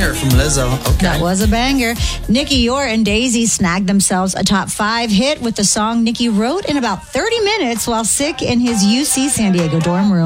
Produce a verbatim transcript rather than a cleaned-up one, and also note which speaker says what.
Speaker 1: banger from Lizzo. Okay.
Speaker 2: That was a banger. Nikki York and Daisy snagged themselves a top five hit with the song Nikki wrote in about thirty minutes while sick in his U C San Diego dorm room.